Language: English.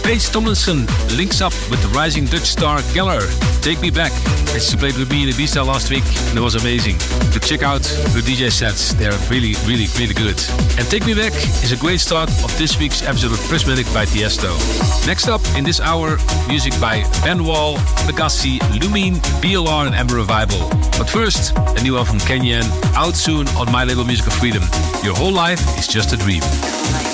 Paige Tomlinson links up with the rising Dutch star Geller. Take Me Back. She played with me in Ibiza last week and it was amazing. To check out her DJ sets, they're really good. And Take Me Back is a great start of this week's episode of Prismatic by Tiesto. Next up in this hour, music by Ben Wall, Pegassi, Lumine, BLR and Amber Revival. But first, a new album from Kenyan, out soon on my label Music of Freedom. Your whole life is just a dream.